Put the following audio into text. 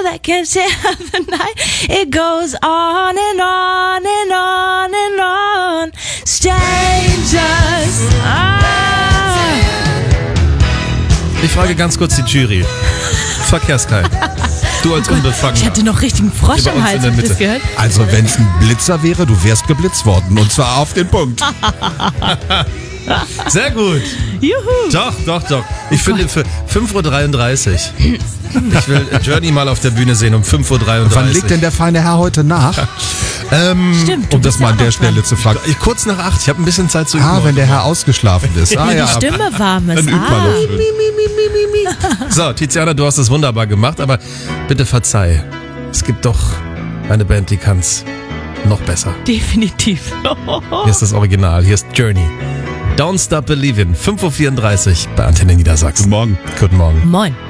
that can share the night. It goes on and on and on and on. Strangers. Ich frage ganz kurz die Jury. Verkehrskai. Du als Unbefangener. Ich hatte noch richtigen Frosch im Hals, habt ihr das gehört? Also wenn es ein Blitzer wäre, du wärst geblitzt worden. Und zwar auf den Punkt. Sehr gut. Juhu. Doch. Ich finde für 5.33 Uhr. Ich will Journey mal auf der Bühne sehen um 5.33 Uhr. Wann legt denn der feine Herr heute nach? Stimmt. Um das mal an der Stelle zu fragen. Kurz nach 8. Ich habe ein bisschen Zeit zu üben. Wenn der Herr ausgeschlafen ist. Wenn die Stimme warm ist. Dann übt man noch schön. So, Tiziana, du hast es wunderbar gemacht, aber bitte verzeih. Es gibt doch eine Band, die kann's noch besser. Definitiv. Hier ist das Original, hier ist Journey. Don't Stop Believin', 5.34 Uhr bei Antenne Niedersachsen. Guten Morgen. Guten Morgen. Moin.